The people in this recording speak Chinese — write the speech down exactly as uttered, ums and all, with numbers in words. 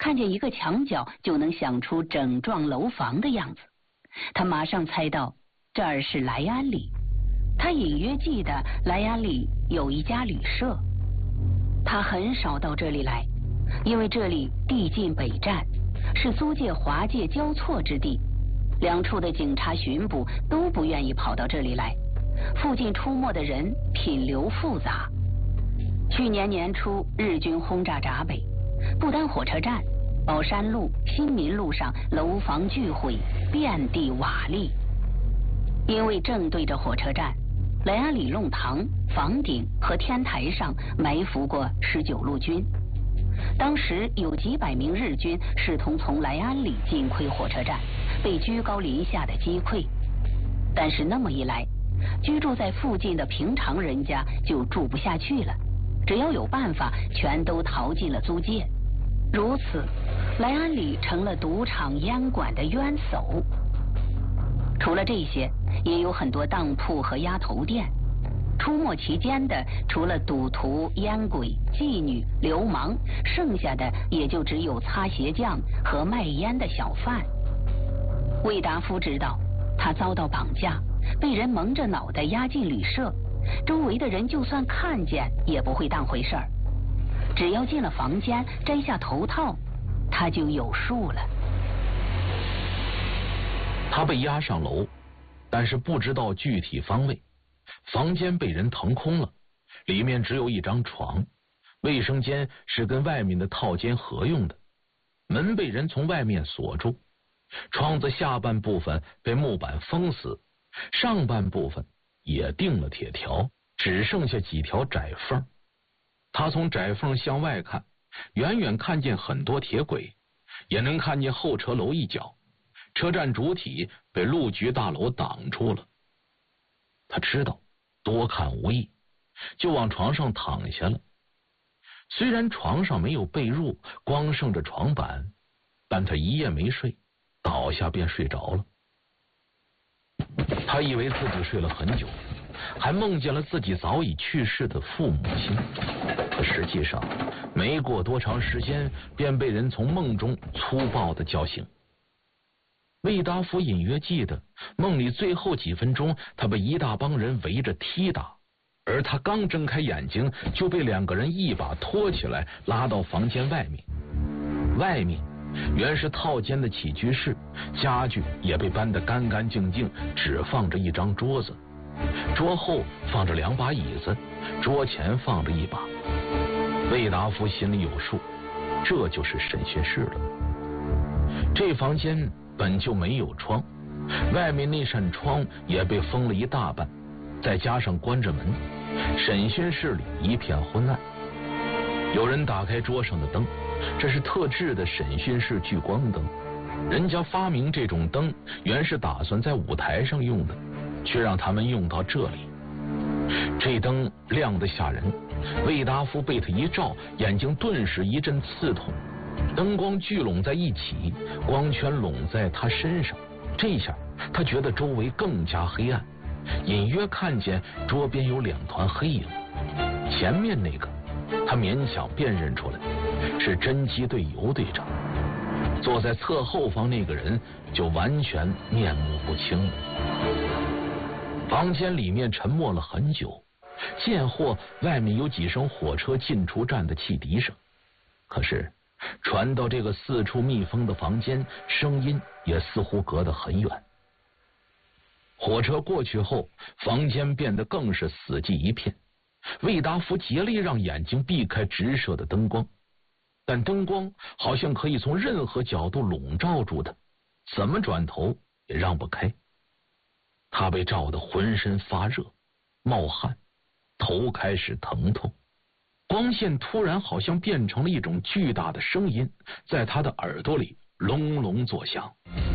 看见一个墙角就能想出整幢楼房的样子。他马上猜到这儿是莱安里，他隐约记得莱安里有一家旅社。他很少到这里来，因为这里地近北站，是租界华界交错之地，两处的警察巡捕都不愿意跑到这里来，附近出没的人品流复杂。去年年初日军轰炸闸北，不丹火车站、宝山路、新民路上楼房俱毁，遍地瓦砾。因为正对着火车站，莱安里弄堂、房顶和天台上埋伏过十九路军。当时有几百名日军试图从莱安里进窥火车站，被居高临下的击溃。但是那么一来，居住在附近的平常人家就住不下去了，只要有办法，全都逃进了租界。如此，莱安里成了赌场烟馆的冤首。除了这些，也有很多当铺和鸭头店。出没其间的，除了赌徒、烟鬼、妓女、流氓，剩下的也就只有擦鞋匠和卖烟的小贩。魏达夫知道，他遭到绑架，被人蒙着脑袋押进旅社，周围的人就算看见也不会当回事儿。只要进了房间，摘下头套，他就有数了。 他被押上楼，但是不知道具体方位。房间被人腾空了，里面只有一张床，卫生间是跟外面的套间合用的，门被人从外面锁住，窗子下半部分被木板封死，上半部分也钉了铁条，只剩下几条窄缝。他从窄缝向外看，远远看见很多铁轨，也能看见候车楼一角，车站主体被路局大楼挡住了。他知道多看无益，就往床上躺下了。虽然床上没有被褥，光剩着床板，但他一夜没睡，倒下便睡着了。他以为自己睡了很久，还梦见了自己早已去世的父母亲，可实际上没过多长时间，便被人从梦中粗暴地叫醒。魏达夫隐约记得梦里最后几分钟，他被一大帮人围着踢打，而他刚睁开眼睛，就被两个人一把拖起来，拉到房间外面。外面原是套间的起居室，家具也被搬得干干净净，只放着一张桌子，桌后放着两把椅子，桌前放着一把。魏达夫心里有数，这就是审讯室了。这房间本就没有窗，外面那扇窗也被封了一大半，再加上关着门，审讯室里一片昏暗。有人打开桌上的灯，这是特制的审讯室聚光灯，人家发明这种灯原是打算在舞台上用的，却让他们用到这里。这灯亮得吓人，魏达夫被他一照，眼睛顿时一阵刺痛。灯光聚拢在一起，光圈拢在他身上，这下他觉得周围更加黑暗，隐约看见桌边有两团黑影。前面那个他勉强辨认出来是侦缉队尤队长，坐在侧后方那个人就完全面目不清了。房间里面沉默了很久，间或外面有几声火车进出站的汽笛声，可是传到这个四处密封的房间，声音也似乎隔得很远。火车过去后，房间变得更是死寂一片。魏达夫竭力让眼睛避开直射的灯光，但灯光好像可以从任何角度笼罩住他，怎么转头也让不开。他被照得浑身发热，冒汗，头开始疼痛。光线突然好像变成了一种巨大的声音，在他的耳朵里隆隆作响。